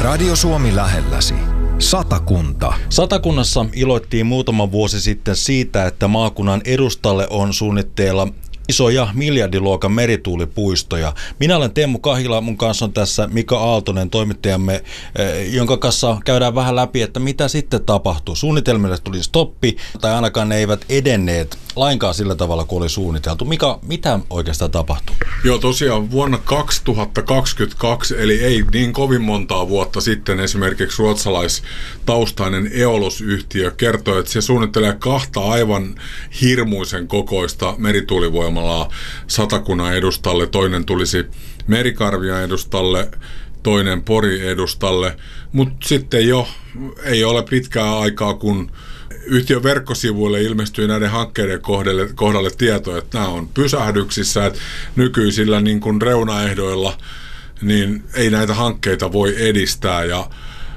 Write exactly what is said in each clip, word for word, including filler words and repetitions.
Radio Suomi lähelläsi. Satakunta. Satakunnassa iloittiin muutama vuosi sitten siitä, että maakunnan edustalle on suunnitteilla isoja miljardiluokan merituulipuistoja. Minä olen Teemu Kahila, mun kanssa on tässä Mika Aaltonen, toimittajamme, jonka kanssa käydään vähän läpi, että mitä sitten tapahtuu. Suunnitelmille tuli stoppi, tai ainakaan ne eivät edenneet lainkaan sillä tavalla, kuin oli suunniteltu. Mika, mitä oikeastaan tapahtuu? Joo, tosiaan vuonna kaksituhattakaksikymmentäkaksi, eli ei niin kovin montaa vuotta sitten, esimerkiksi ruotsalaistaustainen Eolus-yhtiö kertoi, että se suunnittelee kahta aivan hirmuisen kokoista merituulivoimaa Satakunnan edustalle, toinen tulisi Merikarvian edustalle, toinen Pori edustalle, mutta sitten jo ei ole pitkää aikaa, kun yhtiön verkkosivuille ilmestyi näiden hankkeiden kohdalle, kohdalle tieto, että nämä on pysähdyksissä, että nykyisillä niin kuin reunaehdoilla niin ei näitä hankkeita voi edistää, ja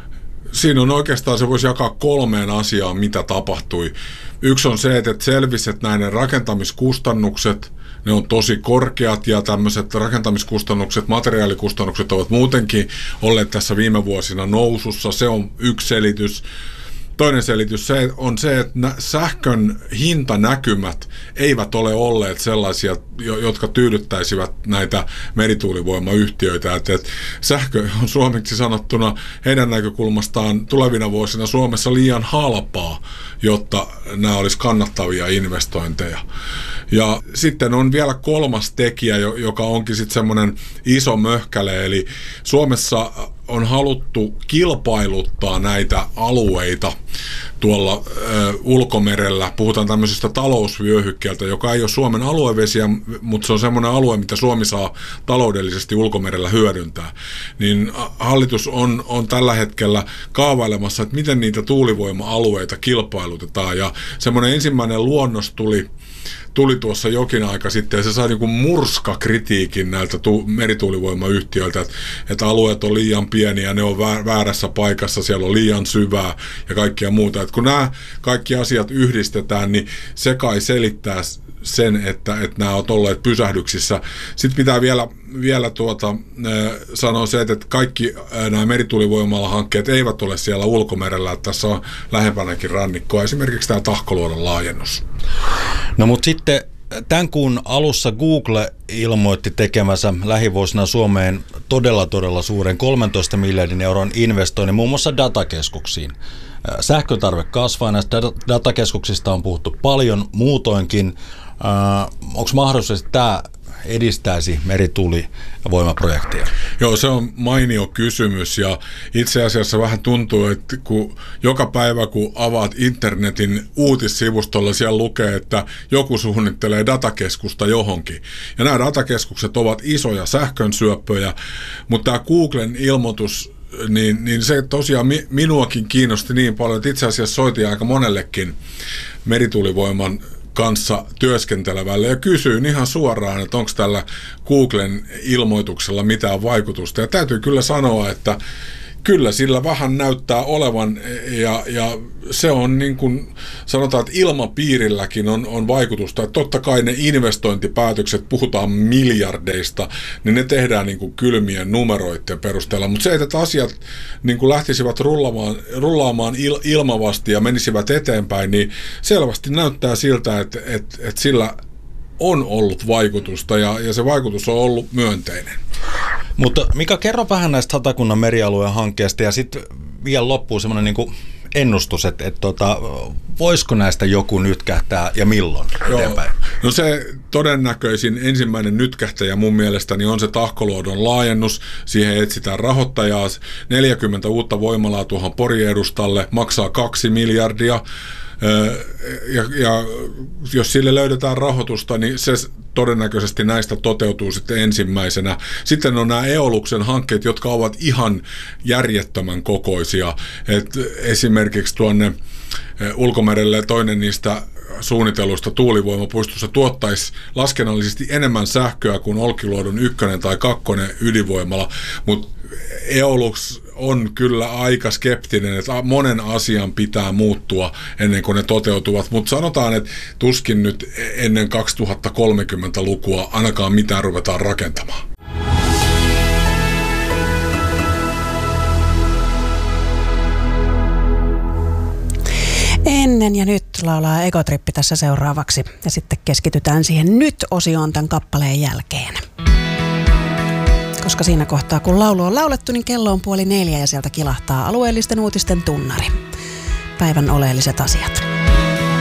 siinä on oikeastaan, se voisi jakaa kolmeen asiaan, mitä tapahtui. Yksi on se, että selvisi, että näiden rakentamiskustannukset, ne on tosi korkeat, ja tämmöiset rakentamiskustannukset, materiaalikustannukset ovat muutenkin olleet tässä viime vuosina nousussa. Se on yksi selitys. Toinen selitys on se, että sähkön hintanäkymät eivät ole olleet sellaisia, jotka tyydyttäisivät näitä merituulivoimayhtiöitä. Että sähkö on suomeksi sanottuna heidän näkökulmastaan tulevina vuosina Suomessa liian halpaa, jotta nämä olisi kannattavia investointeja. Ja sitten on vielä kolmas tekijä, joka onkin sitten semmoinen iso möhkäle, eli Suomessa on haluttu kilpailuttaa näitä alueita tuolla ö, ulkomerellä. Puhutaan tämmöisestä talousvyöhykkeeltä, joka ei ole Suomen aluevesiä, mutta se on semmoinen alue, mitä Suomi saa taloudellisesti ulkomerellä hyödyntää. Niin hallitus on, on tällä hetkellä kaavailemassa, että miten niitä tuulivoima-alueita kilpailutetaan. Ja semmoinen ensimmäinen luonnos tuli tuli tuossa jokin aika sitten, ja se sai niin kuin murskakritiikin näiltä tu- merituulivoimayhtiöiltä, että, että alueet on liian pieniä, ne on väärässä paikassa, siellä on liian syvää ja kaikkea muuta. Että kun nämä kaikki asiat yhdistetään, niin se kai selittää sen, että, että nämä ovat olleet pysähdyksissä. Sitten pitää vielä, vielä tuota, äh, sanoa se, että kaikki äh, nämä merituulivoimala-hankkeet eivät ole siellä ulkomerellä, että tässä on lähempänäkin rannikkoa, esimerkiksi tämä Tahkoluodon laajennus. No mutta sitten tämän kuun alussa Google ilmoitti tekemänsä lähivuosina Suomeen todella todella suuren kolmentoista miljardin euron investoinnin muun muassa datakeskuksiin. Sähkön tarve kasvaa, näistä datakeskuksista on puhuttu paljon muutoinkin. Äh, onko mahdollisesti, että tämä edistäisi merituulivoimaprojektia? Joo, se on mainio kysymys, ja itse asiassa vähän tuntuu, että kun joka päivä kun avaat internetin uutissivustolla, siellä lukee, että joku suunnittelee datakeskusta johonkin. Ja nämä datakeskukset ovat isoja sähkönsyöppöjä, mutta tämä Googlen ilmoitus, Niin, niin se tosiaan mi, minuakin kiinnosti niin paljon, että itse asiassa soitin aika monellekin merituulivoiman kanssa työskentelevälle ja kysyin ihan suoraan, että onko tällä Googlen ilmoituksella mitään vaikutusta. Ja täytyy kyllä sanoa, että kyllä sillä vähän näyttää olevan, ja, ja se on niin kuin sanotaan, että ilmapiirilläkin on, on vaikutusta. Että totta kai ne investointipäätökset, puhutaan miljardeista, niin ne tehdään niin kuin kylmien numeroiden perusteella. Mutta se, että asiat niin kuin lähtisivät rullaamaan, rullaamaan il, ilmavasti ja menisivät eteenpäin, niin selvästi näyttää siltä, että, että, että sillä on ollut vaikutusta, ja, ja se vaikutus on ollut myönteinen. Mutta Mika, kerro vähän näistä Satakunnan merialueen hankkeesta, ja sitten vielä loppuu semmoinen niin kuin ennustus, että, että tota, voisiko näistä joku nytkähtää ja milloin eteenpäin? No se todennäköisin ensimmäinen nytkähtäjä mun mielestäni on se Tahkoluodon laajennus. Siihen etsitään rahoittajaa. neljäkymmentä uutta voimalaa tuohon Pori-edustalle maksaa kaksi miljardia. Ja, ja jos sille löydetään rahoitusta, niin se todennäköisesti näistä toteutuu sitten ensimmäisenä. Sitten on nämä Eoluksen hankkeet, jotka ovat ihan järjettömän kokoisia. Et esimerkiksi tuonne ulkomerelle toinen niistä suunnitelluista tuulivoimapuistossa tuottaisi laskennallisesti enemmän sähköä kuin Olkiluodon ykkönen tai kakkonen ydinvoimala, mutta Eolus on kyllä aika skeptinen, että monen asian pitää muuttua ennen kuin ne toteutuvat, mutta sanotaan, että tuskin nyt ennen kaksituhattakolmekymmentälukua ainakaan mitään ruvetaan rakentamaan. ennen ja nyt laulaa Egotrippi tässä seuraavaksi. Ja sitten keskitytään siihen nyt-osioon tämän kappaleen jälkeen. Koska siinä kohtaa, kun laulu on laulettu, niin kello on puoli neljä ja sieltä kilahtaa alueellisten uutisten tunnari. Päivän oleelliset asiat.